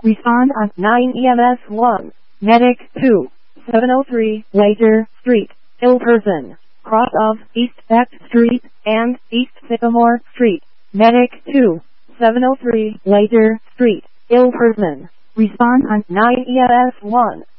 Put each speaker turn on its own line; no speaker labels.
Respond on 9 EMS 1. Medic 2. 703 Laser Street. Ill person. Cross of East Beck Street and East Sycamore Street. Medic 2. 703 Laser Street. Ill person. Respond on 9 EMS 1.